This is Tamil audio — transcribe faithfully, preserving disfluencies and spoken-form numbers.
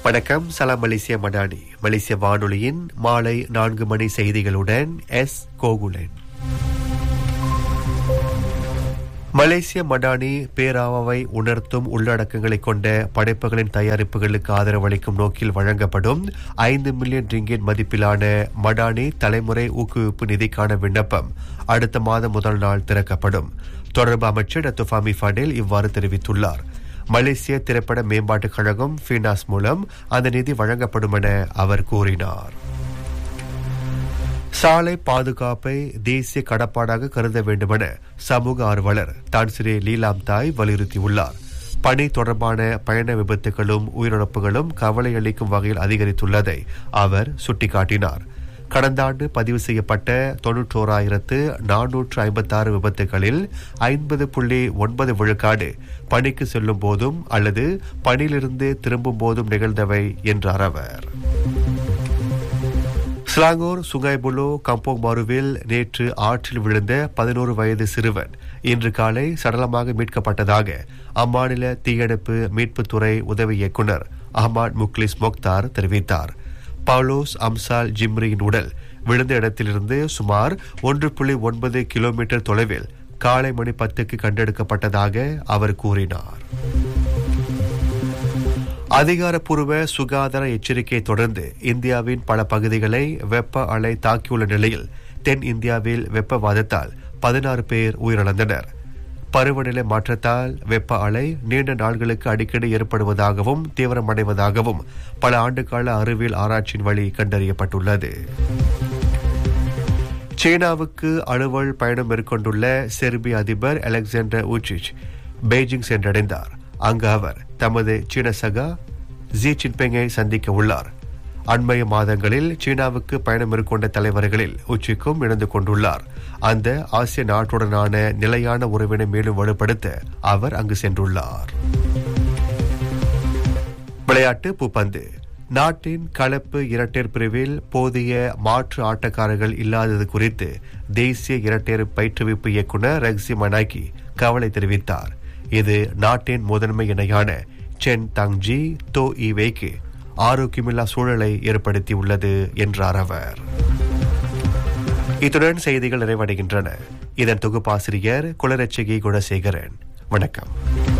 வணக்கம். சலாம் மலேசிய மடானி மலேசிய வானொலியின் மாலை நான்கு மணி செய்திகளுடன் எஸ் கோகுலன். மலேசிய மடானி பேராவை உணர்த்தும் உள்ளடக்கங்களை கொண்ட படைப்புகளின் தயாரிப்புகளுக்கு ஆதரவளிக்கும் நோக்கில் வழங்கப்படும் ஐந்து மில்லியன் ரிங்கெட் மதிப்பிலான மடானி தலைமுறை ஊக்குவிப்பு நிதிக்கான விண்ணப்பம் அடுத்த மாதம் முதல் நாள் திறக்கப்படும். தொடர்பு அமைச்சர் டத்து ஃபாமி ஃபடேல் இவ்வாறு தெரிவித்துள்ளார். மலேசிய திரைப்பட மேம்பாட்டுக் கழகம் ஃபினாஸ் மூலம் அந்த நிதி வழங்கப்படும் என அவர் கூறினார். சாலை பாதுகாப்பை தேசிய கடப்பாடாக கருத வேண்டுமென சமூக ஆர்வலர் தான்சிரே லீலாம் தாய் வலியுறுத்தியுள்ளார். பணி தொடர்பான பயண விபத்துகளும் உயிரிழப்புகளும் கவலை அளிக்கும் வகையில் அதிகரித்துள்ளதை அவர் சுட்டிக்காட்டினார். கடந்த ஆண்டு பதிவு செய்யப்பட்ட தொன்னூற்றோராயிரத்து நானூற்று ஐம்பத்தி ஆறு விபத்துகளில் ஐம்பது புள்ளி ஒன்பது விழுக்காடு பணிக்கு செல்லும் போதும் அல்லது பணியிலிருந்து திரும்பும் போதும் நிகழ்ந்தவை என்றார் அவர். ஸ்லாங்கூர் சுங்கைபுலோ கம்போங் மாருவில் நேற்று ஆற்றில் விழுந்த பதினோரு வயது சிறுவன் இன்று காலை சடலமாக மீட்கப்பட்டதாக அம்மாநில தீயணைப்பு மீட்புத்துறை உதவி இயக்குநர் அஹ்மத் முக்லிஸ் மொக்தார் தெரிவித்தார். பவுலோஸ் அம்சால் ஜிம்ரியின் உடல் விழுந்த இடத்திலிருந்து சுமார் ஒன்று புள்ளி ஒன்பது கிலோமீட்டர் தொலைவில் காலை மணி பத்துக்கு கண்டெடுக்கப்பட்டதாக அவர் கூறினார். அதிகாரப்பூர்வ சுகாதார எச்சரிக்கையை தொடர்ந்து இந்தியாவின் பல பகுதிகளை வெப்ப அலை தாக்கியுள்ள நிலையில் தென் இந்தியாவில் வெப்பவாதத்தால் பதினாறு பேர் உயிரிழந்தனர். பருவநிலை மாற்றத்தால் வெப்ப அலை நீண்ட நாள்களுக்கு அடிக்கடி ஏற்படுவதாகவும் தீவிரமடைவதாகவும் பல ஆண்டுகால அறிவியல் ஆராய்ச்சியின் வழி கண்டறியப்பட்டுள்ளது. சீனாவுக்கு அலுவல் பயணம் மேற்கொண்டுள்ள செர்பிய அதிபர் அலெக்சாண்டர் ஊச்சிச் பெய்ஜிங் சென்றடைந்தார். அங்கு அவர் தமது சீன சகா ஜி ஜின்பிங்கை சந்திக்க உள்ளார். அண்மைய மாதங்களில் சீனாவுக்கு பயணம் மேற்கொண்ட தலைவர்களில் உச்சிக்கும் இணைந்து கொண்டுள்ளார். அந்த ஆசிய நாட்டுடனான நிலையான உறவினை மேலும் வலுப்படுத்த அவர் அங்கு சென்றுள்ளார். விளையாட்டு பூப்பந்து. நாட்டின் கலப்பு இரட்டையர் பிரிவில் போதிய மாற்று ஆட்டக்காரர்கள் இல்லாதது குறித்து தேசிய இரட்டையர் பயிற்றுவிப்பு இயக்குநர் ரெக்ஸி மனாக்கி கவலை தெரிவித்தார். இது நாட்டின் முதன்மை இணையான சென் தங்ஜி தோ ஈவேக்கு ஆரோக்கியமில்லா சூழலை ஏற்படுத்தியுள்ளது என்றார் அவர். இத்துடன் செய்திகள் நிறைவடைகின்றன. இதன் தொகுப்பாசிரியர் குலரட்சகி குணசேகரன். வணக்கம்.